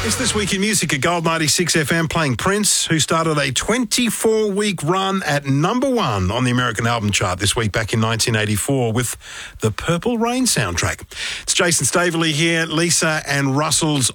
It's This Week in Music at Gold 96 FM playing Prince, who started a 24-week run at number one on the American album chart this week back in 1984 with the Purple Rain soundtrack. It's Jason Staveley here. Lisa and Russell's